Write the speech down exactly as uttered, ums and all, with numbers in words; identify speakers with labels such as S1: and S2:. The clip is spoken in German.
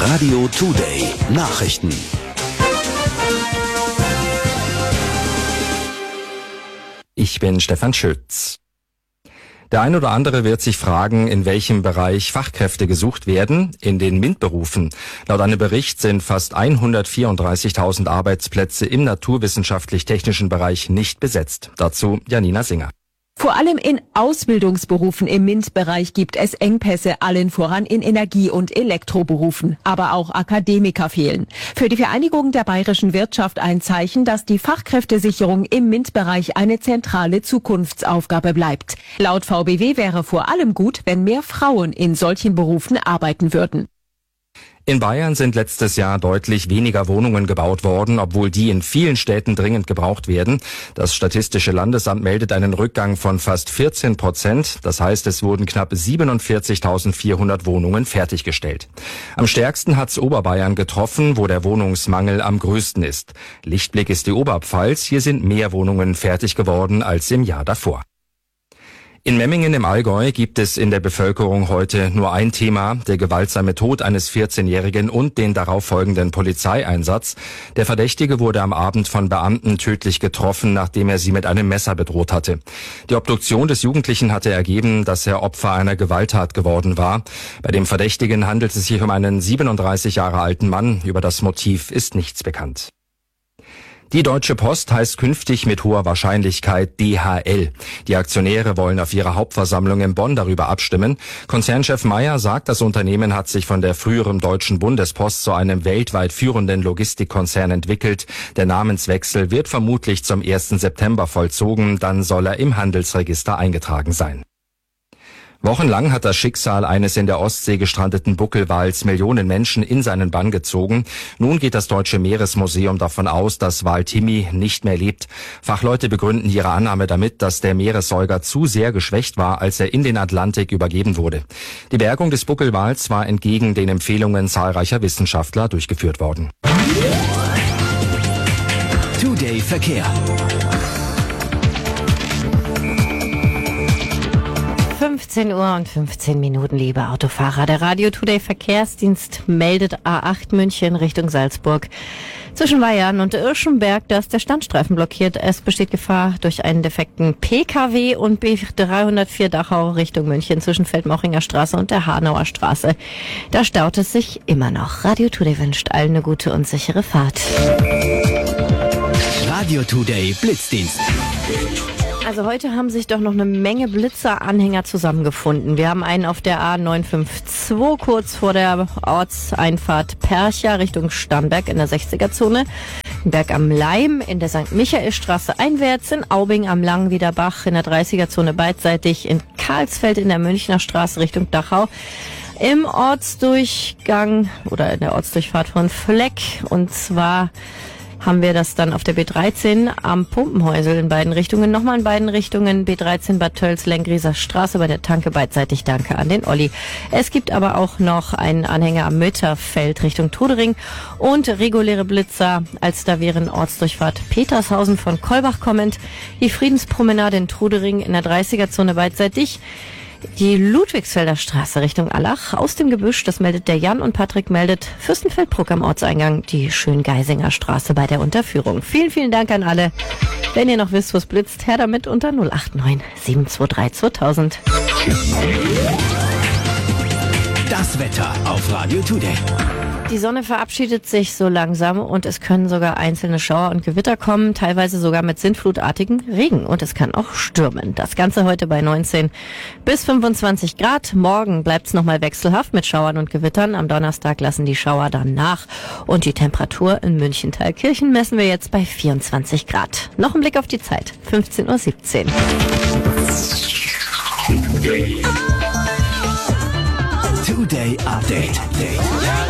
S1: Radio Today Nachrichten.
S2: Ich bin Stefan Schütz. Der ein oder andere wird sich fragen, in welchem Bereich Fachkräfte gesucht werden. In den MINT-Berufen. Laut einem Bericht sind fast hundertvierunddreißigtausend Arbeitsplätze im naturwissenschaftlich-technischen Bereich nicht besetzt. Dazu Janina Singer.
S3: Vor allem in Ausbildungsberufen im MINT-Bereich gibt es Engpässe, allen voran in Energie- und Elektroberufen. Aber auch Akademiker fehlen. Für die Vereinigung der bayerischen Wirtschaft ein Zeichen, dass die Fachkräftesicherung im MINT-Bereich eine zentrale Zukunftsaufgabe bleibt. Laut V B W wäre vor allem gut, wenn mehr Frauen in solchen Berufen arbeiten würden.
S2: In Bayern sind letztes Jahr deutlich weniger Wohnungen gebaut worden, obwohl die in vielen Städten dringend gebraucht werden. Das Statistische Landesamt meldet einen Rückgang von fast vierzehn Prozent. Das heißt, es wurden knapp siebenundvierzigtausendvierhundert Wohnungen fertiggestellt. Am stärksten hat's Oberbayern getroffen, wo der Wohnungsmangel am größten ist. Lichtblick ist die Oberpfalz. Hier sind mehr Wohnungen fertig geworden als im Jahr davor. In Memmingen im Allgäu gibt es in der Bevölkerung heute nur ein Thema, der gewaltsame Tod eines vierzehnjährigen und den darauffolgenden Polizeieinsatz. Der Verdächtige wurde am Abend von Beamten tödlich getroffen, nachdem er sie mit einem Messer bedroht hatte. Die Obduktion des Jugendlichen hatte ergeben, dass er Opfer einer Gewalttat geworden war. Bei dem Verdächtigen handelt es sich um einen siebenunddreißig Jahre alten Mann. Über das Motiv ist nichts bekannt. Die Deutsche Post heißt künftig mit hoher Wahrscheinlichkeit D H L. Die Aktionäre wollen auf ihrer Hauptversammlung in Bonn darüber abstimmen. Konzernchef Meyer sagt, das Unternehmen hat sich von der früheren Deutschen Bundespost zu einem weltweit führenden Logistikkonzern entwickelt. Der Namenswechsel wird vermutlich zum ersten September vollzogen, dann soll er im Handelsregister eingetragen sein. Wochenlang hat das Schicksal eines in der Ostsee gestrandeten Buckelwals Millionen Menschen in seinen Bann gezogen. Nun geht das Deutsche Meeresmuseum davon aus, dass Wal Timmy nicht mehr lebt. Fachleute begründen ihre Annahme damit, dass der Meeressäuger zu sehr geschwächt war, als er in den Atlantik übergeben wurde. Die Bergung des Buckelwals war entgegen den Empfehlungen zahlreicher Wissenschaftler durchgeführt worden.
S1: Today Verkehr.
S4: fünfzehn Uhr und fünfzehn Minuten, liebe Autofahrer. Der Radio Today Verkehrsdienst meldet A acht München Richtung Salzburg. Zwischen Weihern und Irschenberg, da ist der Standstreifen blockiert. Es besteht Gefahr durch einen defekten P K W und B dreihundertvier Dachau Richtung München zwischen Feldmochinger Straße und der Hanauer Straße. Da staut es sich immer noch. Radio Today wünscht allen eine gute und sichere Fahrt.
S1: Radio Today Blitzdienst.
S4: Also heute haben sich doch noch eine Menge Blitzer-Anhänger zusammengefunden. Wir haben einen auf der A neun fünf zwei kurz vor der Ortseinfahrt Percha Richtung Starnberg in der sechziger-Zone. Berg am Leim in der Sankt Michaelstraße einwärts, in Aubing am Langwiederbach in der dreißiger-Zone beidseitig, in Karlsfeld in der Münchner Straße Richtung Dachau. Im Ortsdurchgang oder in der Ortsdurchfahrt von Fleck, und zwar haben wir das dann auf der B dreizehn am Pumpenhäusel in beiden Richtungen. Nochmal in beiden Richtungen B dreizehn Bad Tölz, Lengrieser Straße bei der Tanke beidseitig. Danke an den Olli. Es gibt aber auch noch einen Anhänger am Mütterfeld Richtung Trudering und reguläre Blitzer, als da wären Ortsdurchfahrt Petershausen von Kolbach kommend, die Friedenspromenade in Trudering in der dreißiger-Zone beidseitig. Die Ludwigsfelder Straße Richtung Allach aus dem Gebüsch, das meldet der Jan, und Patrick meldet Fürstenfeldbruck am Ortseingang, die Schöngeisinger Straße bei der Unterführung. Vielen, vielen Dank an alle. Wenn ihr noch wisst, wo es blitzt, her damit unter null acht neun sieben zwei drei zweitausend.
S1: Das Wetter auf Radio Today.
S4: Die Sonne verabschiedet sich so langsam und es können sogar einzelne Schauer und Gewitter kommen, teilweise sogar mit sintflutartigen Regen, und es kann auch stürmen. Das Ganze heute bei neunzehn bis fünfundzwanzig Grad. Morgen bleibt es nochmal wechselhaft mit Schauern und Gewittern. Am Donnerstag lassen die Schauer dann nach und die Temperatur in München-Thalkirchen messen wir jetzt bei vierundzwanzig Grad. Noch ein Blick auf die Zeit, fünfzehn Uhr siebzehn.
S1: Today Update.